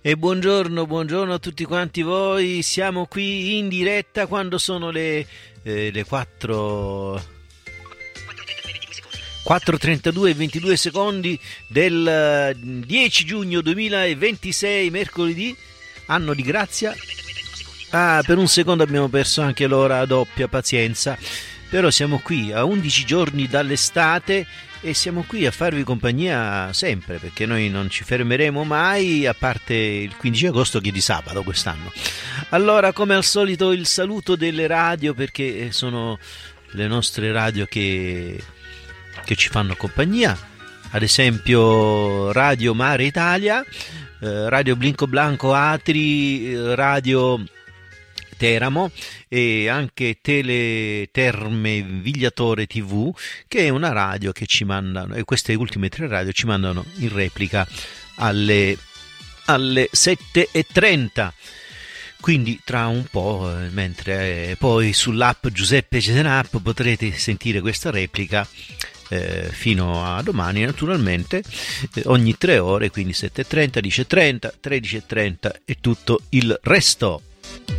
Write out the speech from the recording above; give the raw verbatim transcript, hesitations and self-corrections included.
E buongiorno, buongiorno a tutti quanti voi. Siamo qui in diretta quando sono le, eh, le quattro quattro e trentadue e ventidue secondi del dieci giugno duemilaventisei, mercoledì, anno di grazia. Ah, per un secondo abbiamo perso anche l'ora doppia, pazienza. Però siamo qui a undici giorni dall'estate e siamo qui a farvi compagnia sempre, perché noi non ci fermeremo mai, a parte il quindici agosto che è di sabato quest'anno. Allora, come al solito, il saluto delle radio, perché sono le nostre radio che, che ci fanno compagnia. Ad esempio Radio Mare Italia, eh, Radio Blinco Blanco Atri, Radio Teramo e anche Teleterme Vigliatore tivù, che è una radio che ci mandano, e queste ultime tre radio ci mandano in replica alle, alle sette e trenta. Quindi tra un po', mentre eh, poi sull'app Giuseppe Cesenap potrete sentire questa replica eh, fino a domani, naturalmente, eh, ogni tre ore, quindi sette e trenta, dieci e trenta, tredici e trenta e tutto il resto.